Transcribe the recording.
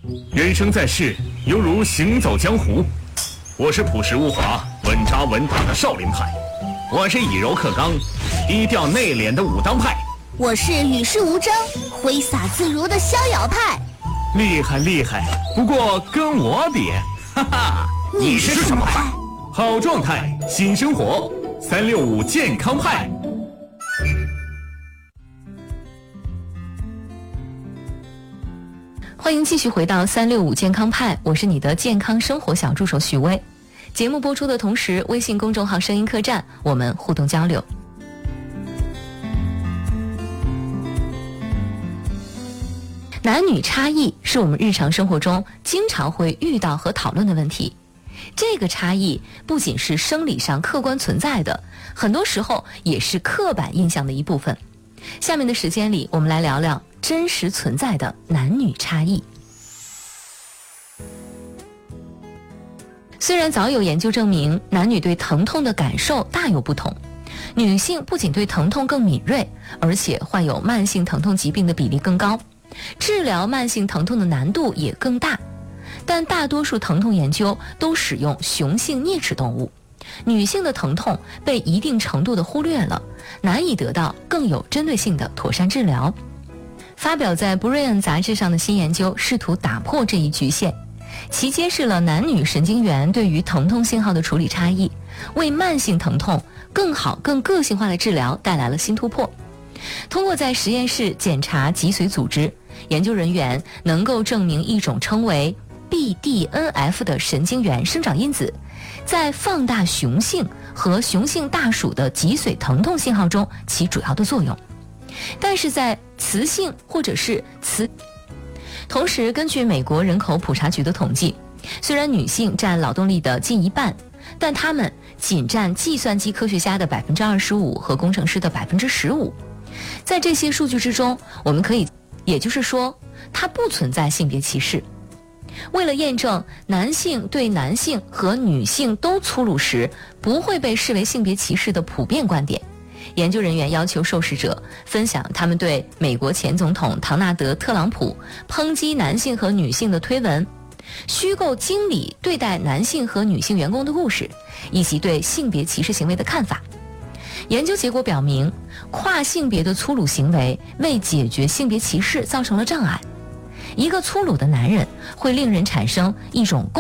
人生在世，犹如行走江湖。我是朴实无华、稳扎稳打的少林派，我是以柔克刚、低调内敛的武当派， 我是与世无争、挥洒自如的逍遥派。 厉害厉害，不过跟我比，哈哈， 你是什么派？ 好状态，新生活，365健康派。 欢迎继续回到365健康派，我是你的健康生活小助手许巍。节目播出的同时，微信公众号声音客栈，我们互动交流。男女差异是我们日常生活中经常会遇到和讨论的问题。这个差异不仅是生理上客观存在的，很多时候也是刻板印象的一部分。下面的时间里，我们来聊聊真实存在的男女差异。虽然早有研究证明男女对疼痛的感受大有不同，女性不仅对疼痛更敏锐，而且患有慢性疼痛疾病的比例更高，治疗慢性疼痛的难度也更大。但大多数疼痛研究都使用雄性啮齿动物，女性的疼痛被一定程度的忽略了，难以得到更有针对性的妥善治疗。发表在《Brain》杂志上的新研究试图打破这一局限，其揭示了男女神经元对于疼痛信号的处理差异，为慢性疼痛更好更个性化的治疗带来了新突破。通过在实验室检查脊髓组织，研究人员能够证明一种称为BDNF 的神经元生长因子在放大雄性和雄性大鼠的脊髓疼痛信号中起主要的作用，但是在雌性或者是同时，根据美国人口普查局的统计，虽然女性占劳动力的近一半，但她们仅占计算机科学家的25%和工程师的15%。在这些数据之中，我们可以，也就是说，它不存在性别歧视。为了验证男性对男性和女性都粗鲁时不会被视为性别歧视的普遍观点，研究人员要求受试者分享他们对美国前总统唐纳德·特朗普抨击男性和女性的推文、虚构经理对待男性和女性员工的故事，以及对性别歧视行为的看法。研究结果表明，跨性别的粗鲁行为为解决性别歧视造成了障碍。一个粗鲁的男人会令人产生一种